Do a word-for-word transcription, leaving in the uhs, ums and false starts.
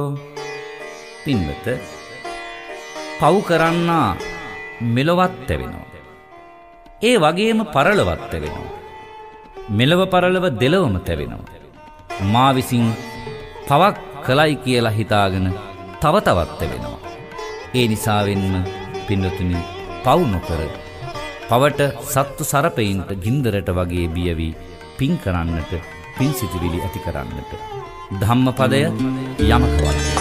පින්වත පව් කරන්නා මෙලොවත් තැවෙනවා. ඒ වගේම පරලොවත් තැවෙනවා. මෙලව පරලොව දෙලොවම තැවෙනවා. මා විසින් පවක් කළයි කියලා හිතාගෙන තව තවත් තැවෙනවා. ඒ නිසාවෙන්ම පින්වතුනි පව් නොකර පවට සත්තු සරපයින්ට ගින්දරට වගේ බිය වී පින් කරන්නට, පින් සිතිවිලි ඇති කරන්නට ධම්මපදය යමක වන්නේ.